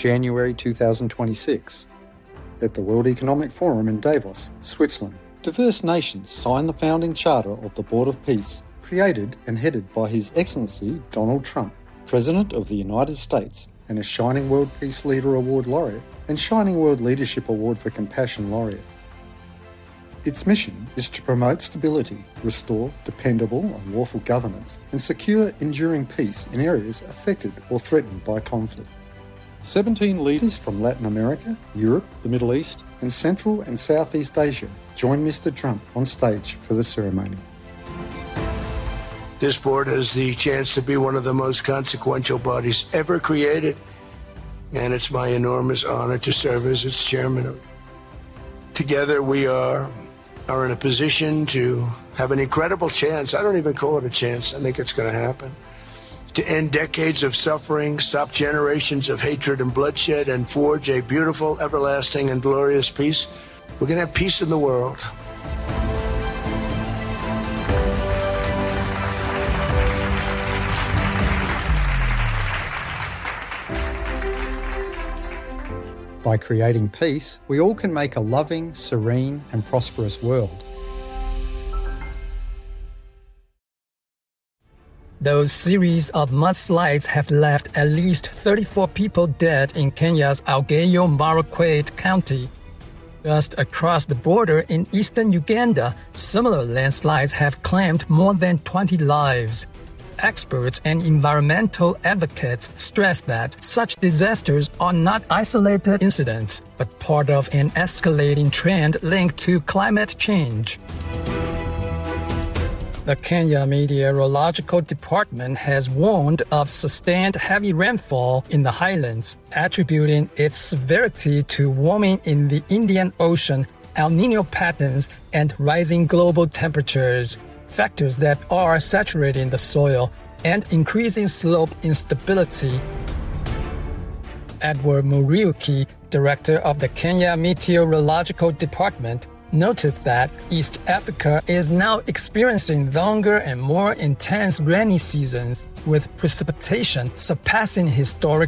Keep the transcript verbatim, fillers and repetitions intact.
January two thousand twenty-six. At the World Economic Forum in Davos, Switzerland, diverse nations signed the founding charter of the Board of Peace, created and headed by His Excellency Donald Trump, President of the United States and a Shining World Peace Leader Award laureate and Shining World Leadership Award for Compassion laureate. Its mission is to promote stability, restore dependable and lawful governance, and secure enduring peace in areas affected or threatened by conflict. seventeen leaders from Latin America, Europe, the Middle East, and Central and Southeast Asia joined Mister Trump on stage for the ceremony. This board has the chance to be one of the most consequential bodies ever created, and it's my enormous honor to serve as its chairman. Together we are, are in a position to have an incredible chance. I don't even call it a chance. I think it's going to happen. To end decades of suffering, stop generations of hatred and bloodshed, and forge a beautiful, everlasting, and glorious peace. We're going to have peace in the world. By creating peace, we all can make a loving, serene, and prosperous world. Those series of mudslides have left at least thirty-four people dead in Kenya's Elgeyo Marakwet County. Just across the border in eastern Uganda, similar landslides have claimed more than twenty lives. Experts and environmental advocates stress that such disasters are not isolated incidents, but part of an escalating trend linked to climate change. The Kenya Meteorological Department has warned of sustained heavy rainfall in the highlands, attributing its severity to warming in the Indian Ocean, El Niño patterns, and rising global temperatures, factors that are saturating the soil and increasing slope instability. Edward Muriuki, director of the Kenya Meteorological Department, noted that East Africa is now experiencing longer and more intense rainy seasons, with precipitation surpassing historic